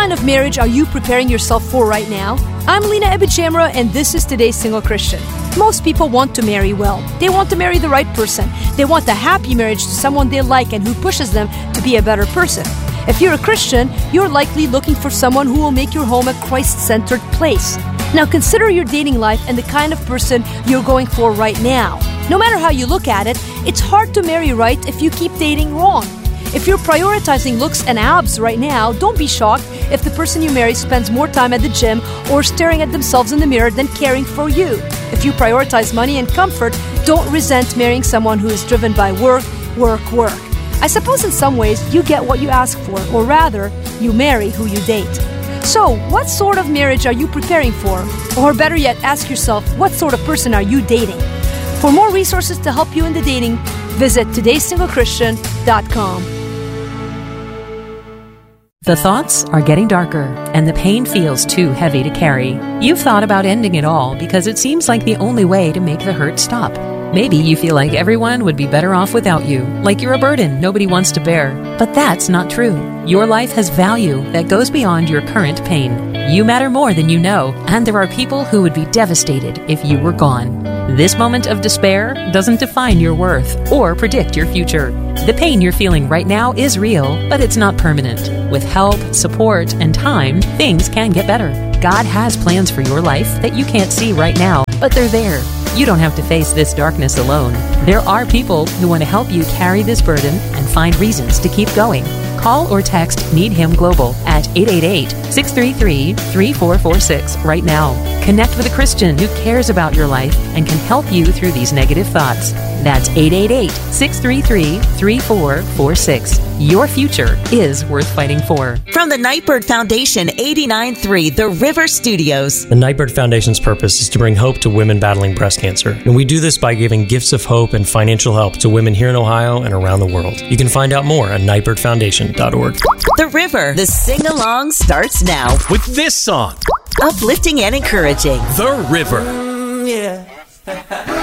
kind of marriage are you preparing yourself for right now? I'm Lena Ebichamra, and this is Today's Single Christian. Most people want to marry well. They want to marry the right person. They want a happy marriage to someone they like and who pushes them to be a better person. If you're a Christian, you're likely looking for someone who will make your home a Christ-centered place. Now consider your dating life and the kind of person you're going for right now. No matter how you look at it, it's hard to marry right if you keep dating wrong. If you're prioritizing looks and abs right now, don't be shocked if the person you marry spends more time at the gym or staring at themselves in the mirror than caring for you. If you prioritize money and comfort, don't resent marrying someone who is driven by work. I suppose in some ways you get what you ask for, or rather, you marry who you date. So, what sort of marriage are you preparing for? Or better yet, ask yourself, what sort of person are you dating? For more resources to help you in the dating, visit todaysinglechristian.com. The thoughts are getting darker, and the pain feels too heavy to carry. You've thought about ending it all because it seems like the only way to make the hurt stop. Maybe you feel like everyone would be better off without you, like you're a burden nobody wants to bear. But that's not true. Your life has value that goes beyond your current pain. You matter more than you know, and there are people who would be devastated if you were gone. This moment of despair doesn't define your worth or predict your future. The pain you're feeling right now is real, but it's not permanent. With help, support, and time, things can get better. God has plans for your life that you can't see right now, but they're there. You don't have to face this darkness alone. There are people who want to help you carry this burden and find reasons to keep going. Call or text Need Him Global at 888-633-3446 right now. Connect with a Christian who cares about your life and can help you through these negative thoughts. That's 888-633-3446. Your future is worth fighting for. From the Nightbird Foundation, 89.3 The River Studios. The Nightbird Foundation's purpose is to bring hope to women battling breast cancer. And we do this by giving gifts of hope and financial help to women here in Ohio and around the world. You can find out more at nightbirdfoundation.org. The River. The sing-along starts now. With this song. Uplifting and encouraging. The River. Yeah.